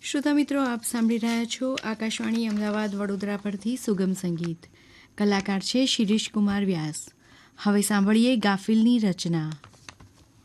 શ્રોતા મિત્રો, આપ સાંભળી રહ્યા છો આકાશવાણી અમદાવાદ વડોદરા પરથી સુગમ સંગીત. કલાકાર છે શિરીષ કુમાર વ્યાસ. હવે સાંભળીએ ગાફિલની રચના.